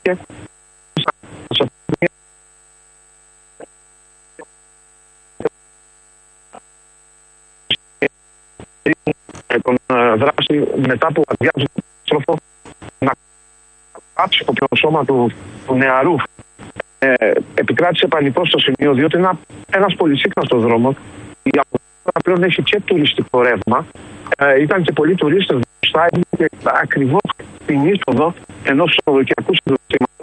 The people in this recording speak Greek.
και τον δράση μετά που αδειάζει το στροφό να κάψει το σώμα του νεαρού. Επικράτησε πανικό στο σημείο, διότι είναι ένας πολυσύχναστος δρόμος. Η αγορά πλέον έχει και τουριστικό ρεύμα. Ήταν και πολλοί τουρίστες μπροστά, και ακριβώς στην είσοδο ενός Σαββατοκυριακού συγκροτήματος.